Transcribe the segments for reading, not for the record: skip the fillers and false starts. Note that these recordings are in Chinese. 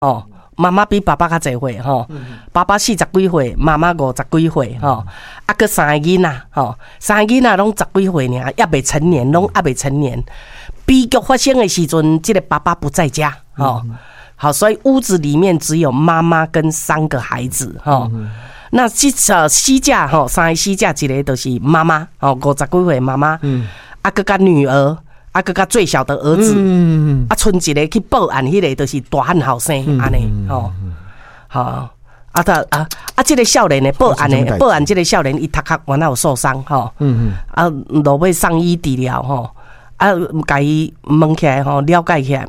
哦。妈妈比爸爸较侪岁吼，爸爸40几岁，妈妈50几岁吼，啊，佮3个囡仔吼，3个囡仔拢10几岁尔，也未成年，拢也未成年。悲剧发生的时阵，这个爸爸不在家吼，好，所以屋子里面只有妈妈跟3个孩子吼。那死者吼，3个死者，一个就是妈妈吼，50几岁妈妈，啊，佮女儿。啊，佮最小的儿子，啊，剩一个去报案，迄个就是大汉后生安尼，吼，好，这个少年呢，报案这个少年，伊头壳原来有受伤，吼，啊，落尾送医治疗，吼，啊，甲伊问起来，吼，了解起来，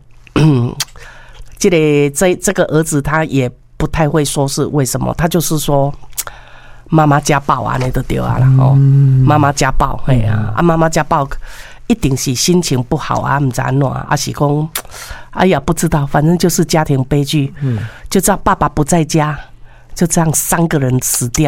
这个儿子他也不太会说是为什么，他就是说妈妈家暴安尼就对啊啦，吼，妈妈家暴，嘿啊，妈妈家暴。一定是心情不好啊，不知安怎啊，是讲，哎呀，不知道，反正就是家庭悲剧。就这样，爸爸不在家，就这样3个人死掉，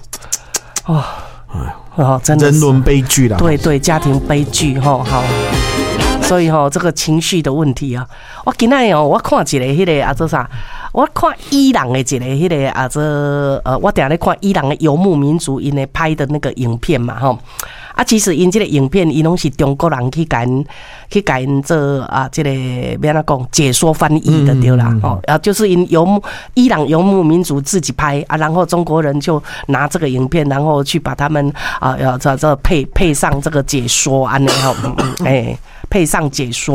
真的是人伦悲剧啦。对，家庭悲剧，好。所以这个情绪的问题啊，我今仔我看一个迄个做啥？我看伊朗的一个迄个我定咧看伊朗的游牧民族因咧拍的那个影片嘛，吼。啊，其实因这个影片，因拢是中国人去甲因做这个要怎讲解说翻译的对啦，就是因伊朗游牧民族自己拍啊，然后中国人就拿这个影片，然后去把他们这配上这个解说安尼吼，配上解说。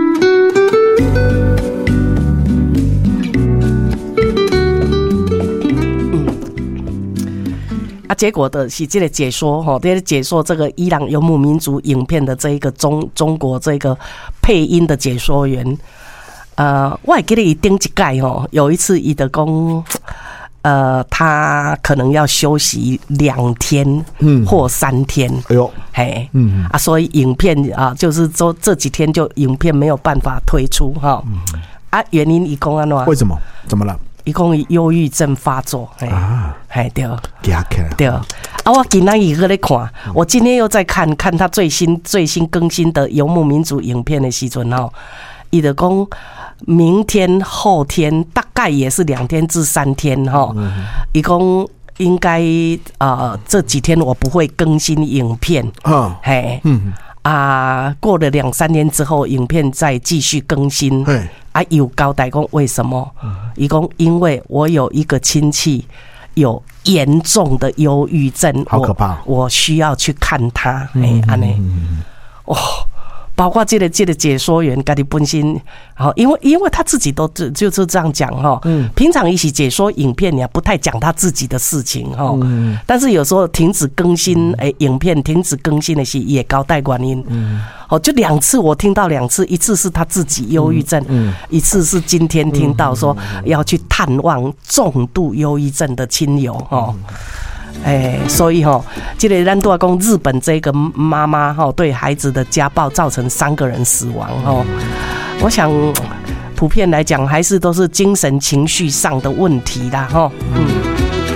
结果的是这个解说这个解说这个伊朗游牧民族影片的这一个中国这个配音的解说员，我还记得伊顶一届有一次伊就讲，他可能要休息2天或3天，哎呦，嘿，所以影片就是说这几天就影片没有办法推出原因伊讲安怎？ 为什么？怎么了？ 伊讲忧郁症发作，对，我今仔日咧看，我今天又在看他最新更新的游牧民族影片的时阵伊就讲明天后天大概也是2天至3天伊讲应该这几天我不会更新影片，过了2-3天之后，影片再继续更新。有交代讲为什么？伊讲因为我有一个亲戚有严重的忧郁症， 好可怕， 我需要去看他。安尼，包括这个解说员家己本身，因为他自己都就是这样讲平常一起解说影片，你不太讲他自己的事情但是有时候停止更新影片停止更新的是也交代原因就2次我听到2次，一次是他自己忧郁症，一次是今天听到说要去探望重度忧郁症的亲友所以这个咱都要讲日本这个妈妈对孩子的家暴造成3个人死亡我想普遍来讲还是都是精神情绪上的问题啦